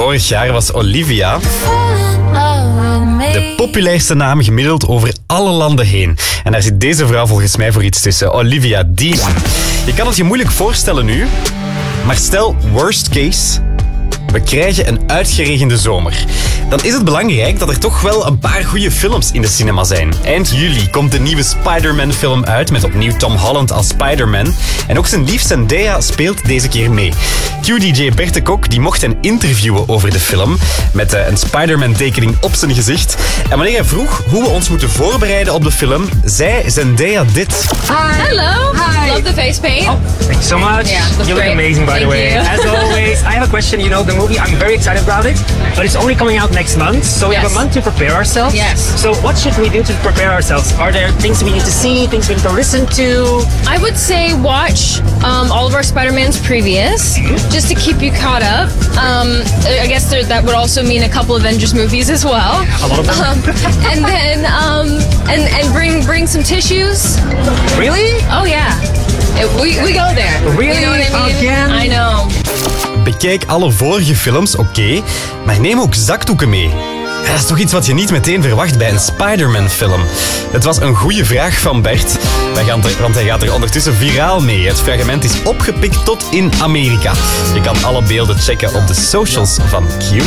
vorig jaar was Olivia de populairste naam gemiddeld over alle landen heen. En daar zit deze vrouw volgens mij voor iets tussen. Olivia Dean. Je kan het je moeilijk voorstellen nu, maar stel worst case, we krijgen een uitgeregende zomer. Dan is het belangrijk dat er toch wel een paar goede films in de cinema zijn. Eind juli komt de nieuwe Spider-Man-film uit met opnieuw Tom Holland als Spider-Man. En ook zijn lief Zendaya speelt deze keer mee. QDJ Berte Kok die mocht hen interviewen over de film met een Spider-Man-tekening op zijn gezicht. En wanneer hij vroeg hoe we ons moeten voorbereiden op de film, zei Zendaya dit. Hi. Hello. Hi. Love the face paint. Oh, thank you so much. Yeah, you look amazing, by the way. As always, I have a question. You know, the movie, I'm very excited about it, but it's only coming out next month, so we have a month to prepare ourselves. Yes. So what should we do to prepare ourselves? Are there things we need to see, things we need to listen to? I would say watch all of our Spider-Mans previous, just to keep you caught up. I guess that would also mean a couple Avengers movies as well. A lot of them. And then and bring some tissues. Really? Oh yeah. We go there. Really? You know what I mean? Again? I know. Bekijk alle vorige films, oké, maar neem ook zakdoeken mee. Ja, dat is toch iets wat je niet meteen verwacht bij een Spider-Man-film. Het was een goede vraag van Bert, want hij gaat er ondertussen viraal mee. Het fragment is opgepikt tot in Amerika. Je kan alle beelden checken op de socials van Q.